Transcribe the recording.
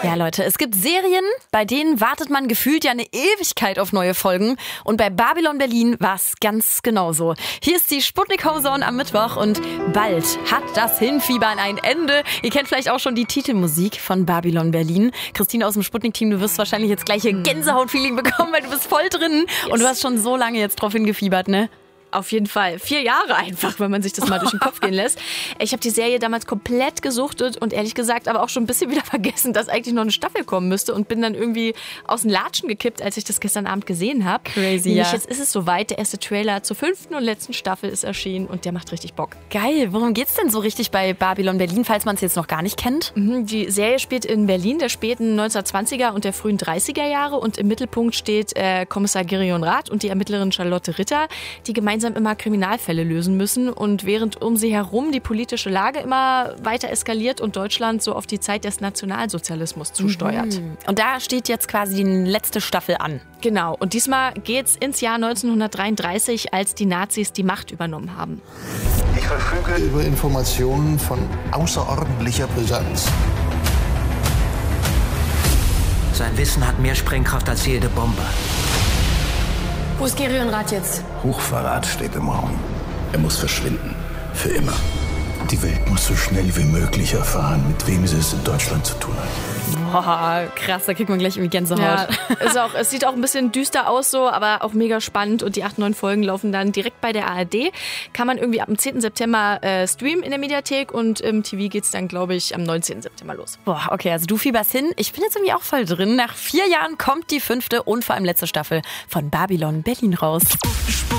Ja, Leute, es gibt Serien, bei denen wartet man gefühlt ja eine Ewigkeit auf neue Folgen. Und bei Babylon Berlin war es ganz genauso. Hier ist die Sputnik Homerzone am Mittwoch und bald hat das Hinfiebern ein Ende. Ihr kennt vielleicht auch schon die Titelmusik von Babylon Berlin. Christine aus dem Sputnik-Team, du wirst wahrscheinlich jetzt gleich ein Gänsehaut-Feeling bekommen, weil du bist voll drin. Yes. Und du hast schon so lange jetzt drauf hingefiebert, ne? Auf jeden Fall. 4 Jahre einfach, wenn man sich das mal durch den Kopf gehen lässt. Ich habe die Serie damals komplett gesuchtet und ehrlich gesagt aber auch schon ein bisschen wieder vergessen, dass eigentlich noch eine Staffel kommen müsste und bin dann irgendwie aus den Latschen gekippt, als ich das gestern Abend gesehen habe. Crazy, ja. Ja. Jetzt ist es soweit. Der erste Trailer zur 5. und letzten Staffel ist erschienen und der macht richtig Bock. Geil. Worum geht's denn so richtig bei Babylon Berlin, falls man es jetzt noch gar nicht kennt? Die Serie spielt in Berlin der späten 1920er und der frühen 30er Jahre und im Mittelpunkt steht Kommissar Gerion Rath und die Ermittlerin Charlotte Ritter, die gemeinsam immer Kriminalfälle lösen müssen. Und während um sie herum die politische Lage immer weiter eskaliert und Deutschland so auf die Zeit des Nationalsozialismus zusteuert. Und da steht jetzt quasi die letzte Staffel an. Genau. Und diesmal geht's ins Jahr 1933, als die Nazis die Macht übernommen haben. Ich verfüge über Informationen von außerordentlicher Brisanz. Sein Wissen hat mehr Sprengkraft als jede Bombe. Wo ist Gerion Rath jetzt? Hochverrat steht im Raum. Er muss verschwinden. Für immer. Die Welt muss so schnell wie möglich erfahren, mit wem sie es in Deutschland zu tun hat. Boah, krass, da kriegt man gleich irgendwie Gänsehaut. Ja, es sieht auch ein bisschen düster aus so, aber auch mega spannend. Und die 8, 9 Folgen laufen dann direkt bei der ARD. Kann man irgendwie ab dem 10. September streamen in der Mediathek und im TV geht's dann, glaube ich, am 19. September los. Boah, okay, also du fieberst hin. Ich bin jetzt irgendwie auch voll drin. Nach 4 Jahren kommt die 5. und vor allem letzte Staffel von Babylon Berlin raus.